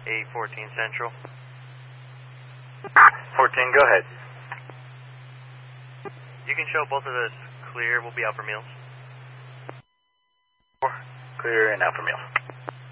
814 Central. 14, go ahead. You can show both of us clear. We'll be out for meals. Clear and out for meals.